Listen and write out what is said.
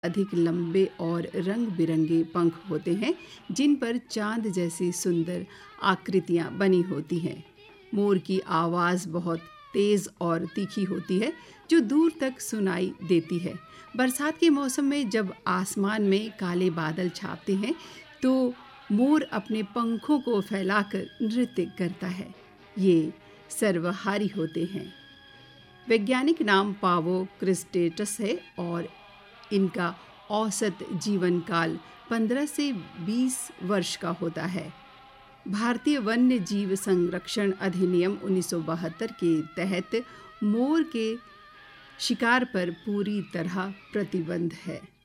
अधिक लंबे और रंग बिरंगे पंख होते हैं जिन पर चांद जैसी सुंदर आकृतियां बनी होती हैं। मोर की आवाज़ बहुत तेज़ और तीखी होती है जो दूर तक सुनाई देती है। बरसात के मौसम में जब आसमान में काले बादल छापते हैं तो मोर अपने पंखों को फैलाकर नृत्य करता है। ये सर्वहारी होते हैं। वैज्ञानिक नाम पावो क्रिस्टेटस है और इनका औसत जीवन काल 15 से 20 वर्ष का होता है। भारतीय वन्य जीव संरक्षण अधिनियम 1972 के तहत मोर के शिकार पर पूरी तरह प्रतिबंध है।